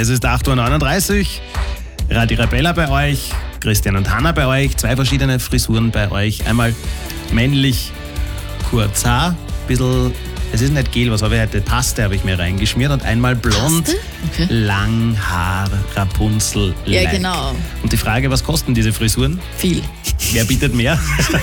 Es ist 8.39 Uhr. Radio Arabella bei euch, Christian und Hanna bei euch. 2 verschiedene Frisuren bei euch. Einmal männlich kurz Haar, bisschen, es ist nicht Gel, was habe ich heute? Paste habe ich mir reingeschmiert. Und einmal blond, Okay. Langhaar, Rapunzel, Ja, genau. Und die Frage, was kosten diese Frisuren? Viel. Wer bietet mehr?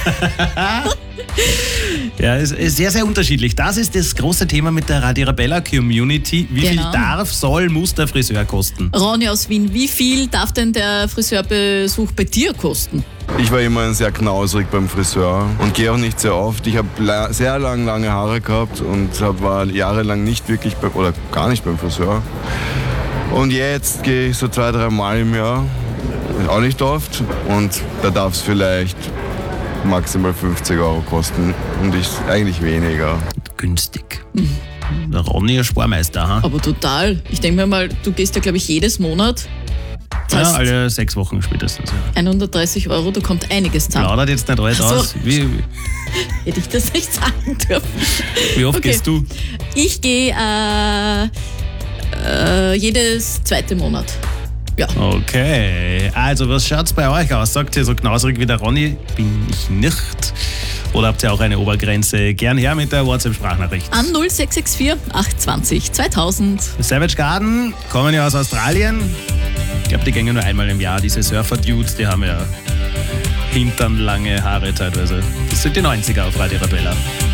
Ja, es ist sehr, sehr unterschiedlich. Das ist das große Thema mit der Radio Arabella Community. Wie viel Genau. darf, soll, muss der Friseur kosten? Ronny aus Wien, wie viel darf denn der Friseurbesuch bei dir kosten? Ich war immer sehr knausrig beim Friseur und gehe auch nicht sehr oft. Ich habe sehr lange Haare gehabt und war jahrelang nicht wirklich oder gar nicht beim Friseur. Und jetzt gehe ich so 2-3 Mal im Jahr, auch nicht oft. Und da darf es vielleicht maximal 50 € kosten und eigentlich weniger. Günstig. Der Ronny, ein Sparmeister, ha? Aber total. Ich denke mir mal, du gehst ja, glaube ich, jedes Monat. Das Ja, heißt, alle 6 Wochen spätestens. Ja. 130 €, da kommt einiges zusammen. Plaudert jetzt nicht alles Ach so. aus. Wie Hätte ich das nicht sagen dürfen. oft Okay. gehst du? Ich gehe jedes 2. Monat. Ja. Okay, also was schaut's bei euch aus? Sagt ihr so knausrig wie der Ronny? Bin ich nicht. Oder habt ihr auch eine Obergrenze? Gern her mit der WhatsApp-Sprachnachricht. An 0664 820 2000. Savage Garden kommen ja aus Australien. Ich glaube, die gehen nur einmal im Jahr. Diese Surfer-Dudes, die haben ja hinternlange Haare teilweise. Das sind die 90er auf Radio Arabella.